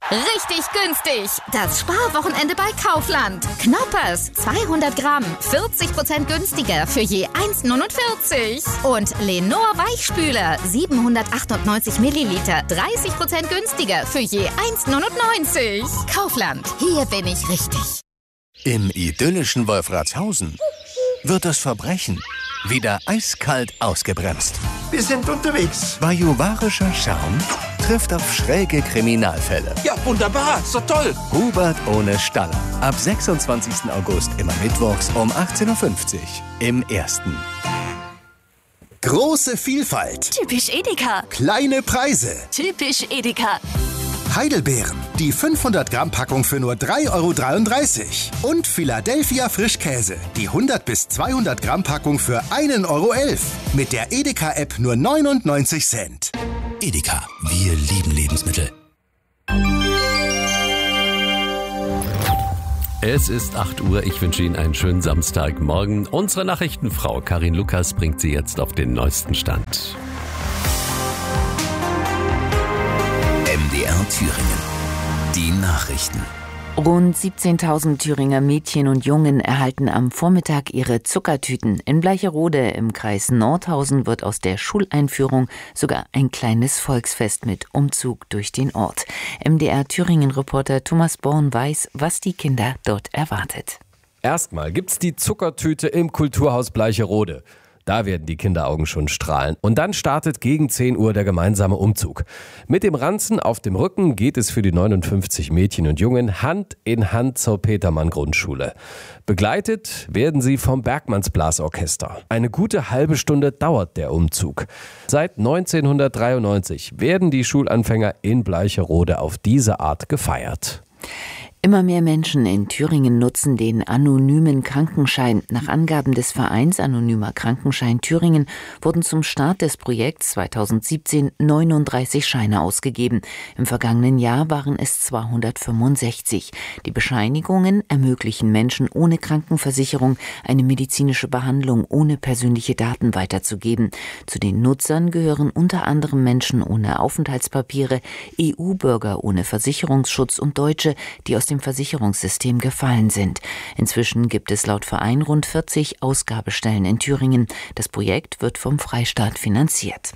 Richtig günstig. Das Sparwochenende bei Kaufland. Knoppers, 200 Gramm, 40% günstiger für je 1,49. Und Lenor Weichspüler, 798 Milliliter, 30% günstiger für je 1,99. Kaufland, hier bin ich richtig. Im idyllischen Wolfratshausen wird das Verbrechen wieder eiskalt ausgebremst. Wir sind unterwegs. Bajuwarischer Charme trifft auf schräge Kriminalfälle. Ja, wunderbar. Ist doch toll. Hubert ohne Staller. Ab 26. August immer mittwochs um 18.50 Uhr im Ersten. Große Vielfalt. Typisch Edeka. Kleine Preise. Typisch Edeka. Heidelbeeren. Die 500 Gramm Packung für nur 3,33 €. Und Philadelphia Frischkäse. Die 100 bis 200 Gramm Packung für 1,11 €. Mit der Edeka-App nur 99 Cent. Edeka. Wir lieben Lebensmittel. Es ist 8 Uhr. Ich wünsche Ihnen einen schönen Samstagmorgen. Unsere Nachrichtenfrau Karin Lukas bringt Sie jetzt auf den neuesten Stand. MDR Thüringen. Die Nachrichten. Rund 17.000 Thüringer Mädchen und Jungen erhalten am Vormittag ihre Zuckertüten. In Bleicherode im Kreis Nordhausen wird aus der Schuleinführung sogar ein kleines Volksfest mit Umzug durch den Ort. MDR Thüringen-Reporter Thomas Born weiß, was die Kinder dort erwartet. Erstmal gibt's die Zuckertüte im Kulturhaus Bleicherode. Da werden die Kinderaugen schon strahlen. Und dann startet gegen 10 Uhr der gemeinsame Umzug. Mit dem Ranzen auf dem Rücken geht es für die 59 Mädchen und Jungen Hand in Hand zur Petermann-Grundschule. Begleitet werden sie vom Bergmanns Blasorchester. Eine gute halbe Stunde dauert der Umzug. Seit 1993 werden die Schulanfänger in Bleicherode auf diese Art gefeiert. Immer mehr Menschen in Thüringen nutzen den anonymen Krankenschein. Nach Angaben des Vereins Anonymer Krankenschein Thüringen wurden zum Start des Projekts 2017 39 Scheine ausgegeben. Im vergangenen Jahr waren es 265. Die Bescheinigungen ermöglichen Menschen ohne Krankenversicherung eine medizinische Behandlung ohne persönliche Daten weiterzugeben. Zu den Nutzern gehören unter anderem Menschen ohne Aufenthaltspapiere, EU-Bürger ohne Versicherungsschutz und Deutsche, die aus dem Versicherungssystem gefallen sind. Inzwischen gibt es laut Verein rund 40 Ausgabestellen in Thüringen. Das Projekt wird vom Freistaat finanziert.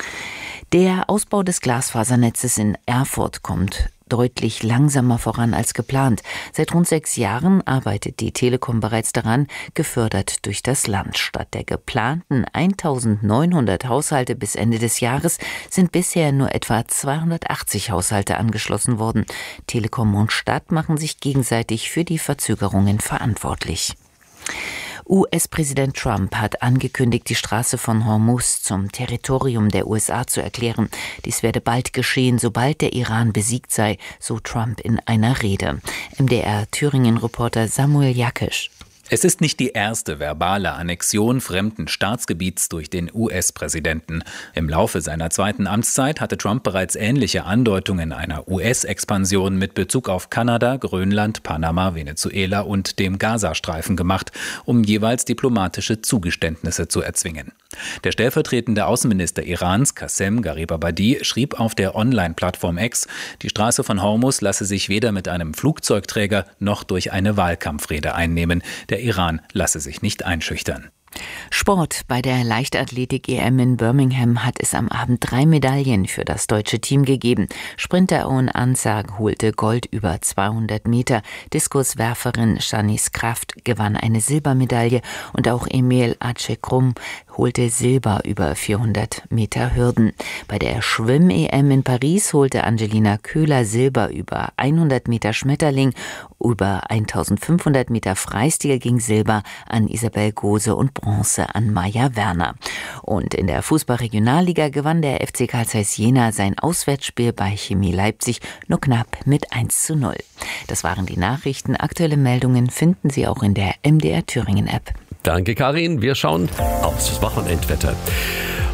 Der Ausbau des Glasfasernetzes in Erfurt kommt deutlich langsamer voran als geplant. Seit rund 6 Jahren arbeitet die Telekom bereits daran, gefördert durch das Land. Statt der geplanten 1.900 Haushalte bis Ende des Jahres sind bisher nur etwa 280 Haushalte angeschlossen worden. Telekom und Stadt machen sich gegenseitig für die Verzögerungen verantwortlich. US-Präsident Trump hat angekündigt, die Straße von Hormuz zum Territorium der USA zu erklären. Dies werde bald geschehen, sobald der Iran besiegt sei, so Trump in einer Rede. MDR-Thüringen-Reporter Samuel Jakisch. Es ist nicht die erste verbale Annexion fremden Staatsgebiets durch den US-Präsidenten. Im Laufe seiner zweiten Amtszeit hatte Trump bereits ähnliche Andeutungen einer US-Expansion mit Bezug auf Kanada, Grönland, Panama, Venezuela und dem Gazastreifen gemacht, um jeweils diplomatische Zugeständnisse zu erzwingen. Der stellvertretende Außenminister Irans, Qassem Garibabadi, schrieb auf der Online-Plattform X, die Straße von Hormuz lasse sich weder mit einem Flugzeugträger noch durch eine Wahlkampfrede einnehmen. Der Iran lasse sich nicht einschüchtern. Sport. Bei der Leichtathletik-EM in Birmingham hat es am Abend 3 Medaillen für das deutsche Team gegeben. Sprinter Owen Ansah holte Gold über 200 Meter. Diskuswerferin Shanice Kraft gewann eine Silbermedaille und auch Emil Acekrum holte Silber über 400 Meter Hürden. Bei der Schwimm-EM in Paris holte Angelina Köhler Silber über 100 Meter Schmetterling. Über 1500 Meter Freistil ging Silber an Isabel Gose und Bronze an Maja Werner. Und in der Fußball-Regionalliga gewann der FC Carl Zeiss Jena sein Auswärtsspiel bei Chemie Leipzig nur knapp mit 1:0. Das waren die Nachrichten. Aktuelle Meldungen finden Sie auch in der MDR Thüringen App. Danke, Karin. Wir schauen aufs Wochenendwetter.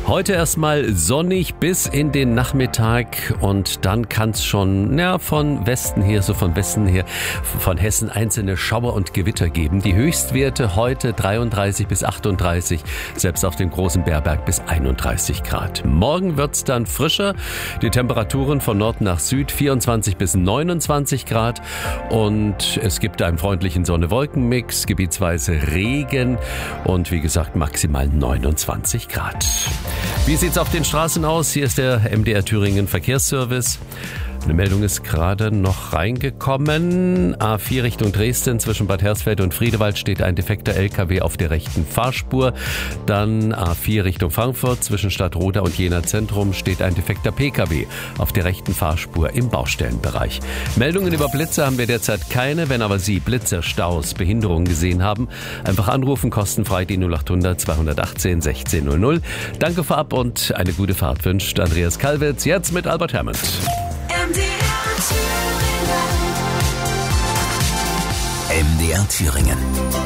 Heute erstmal sonnig bis in den Nachmittag und dann kann es schon von Westen her, von Hessen einzelne Schauer und Gewitter geben. Die Höchstwerte heute 33 bis 38, selbst auf dem großen Bärberg bis 31 Grad. Morgen wird es dann frischer, die Temperaturen von Nord nach Süd 24 bis 29 Grad und es gibt einen freundlichen Sonne-Wolken-Mix, gebietsweise Regen und wie gesagt maximal 29 Grad. Wie sieht's auf den Straßen aus? Hier ist der MDR Thüringen Verkehrsservice. Eine Meldung ist gerade noch reingekommen. A4 Richtung Dresden zwischen Bad Hersfeld und Friedewald steht ein defekter LKW auf der rechten Fahrspur. Dann A4 Richtung Frankfurt zwischen Stadtroda und Jena Zentrum steht ein defekter PKW auf der rechten Fahrspur im Baustellenbereich. Meldungen über Blitze haben wir derzeit keine. Wenn aber Sie Blitze, Staus, Behinderungen gesehen haben, einfach anrufen, kostenfrei die 0800 218 1600. Danke vorab und eine gute Fahrt wünscht Andreas Kalwitz. Jetzt mit Albert Hammond. MDR Thüringen.